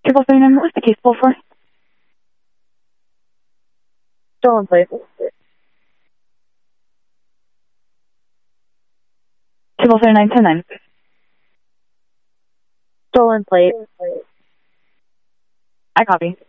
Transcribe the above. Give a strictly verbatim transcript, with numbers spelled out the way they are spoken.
Triple thirty-nine, what was the case pulled for? Stolen plate. Triple thirty-nine, ten nine. Stolen plate. I copy.